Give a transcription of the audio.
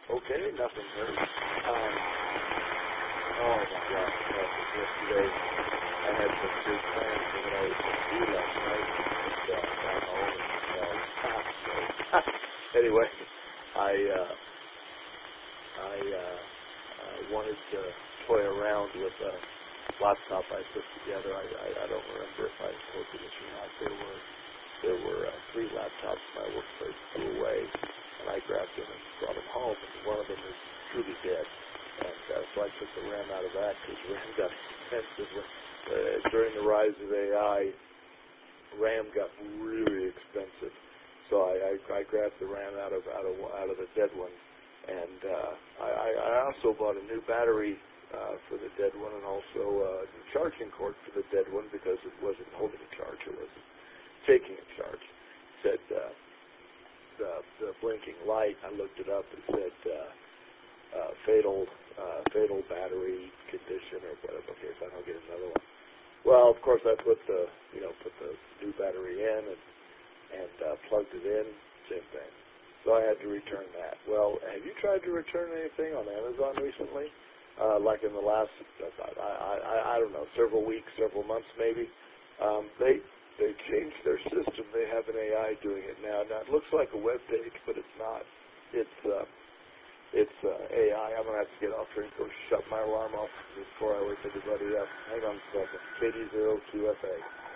Okay, nothing heard. Oh my gosh, yesterday I had some big plans for what I was going to do last night. And, got home and so anyway, I wanted to toy around with a laptop I put together. I don't remember if I told you this or not. There were 3 laptops in my workplace threw away, and I grabbed them and brought them home. And one of them is truly dead, and so I took the RAM out of that because RAM got expensive. During the rise of AI, RAM got really expensive. So I grabbed the RAM out of the dead one, and I also bought a new battery for the dead one, and also a charging cord for the dead one because it wasn't holding a charge. It wasn't taking a charge. It said the blinking light. I looked it up. It said fatal battery condition or whatever. Okay, if I don't get another one. Well, of course, I put the new battery in and plugged it in. Same thing. So I had to return that. Well, have you tried to return anything on Amazon recently? Like in the last, I don't know, several weeks, several months maybe. They changed their system. They have an AI doing it now. Now it looks like a web page, but it's not. It's AI. I'm gonna have to get off here and go shut my alarm off before I wake everybody up. Hang on a second. KD02FA.